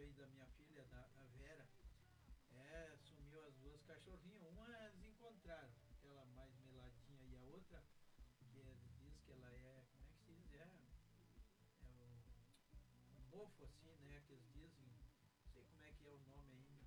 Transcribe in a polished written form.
aí da minha filha, a Vera, sumiu as duas cachorrinhas. Uma eles encontraram, aquela mais meladinha, e a outra, que diz que ela como é que se diz? Um bofo assim, né? Que eles dizem, não sei como é que é o nome aí,